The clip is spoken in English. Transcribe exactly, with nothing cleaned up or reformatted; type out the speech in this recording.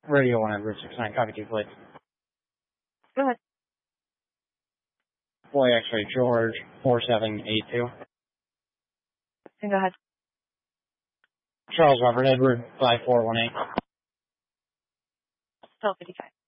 Radio one Edward six nine, copy two, please. Go ahead. Boy X-ray George four seven eight two. And go ahead. Charles Robert Edward five four one eight. twelve fifty-five.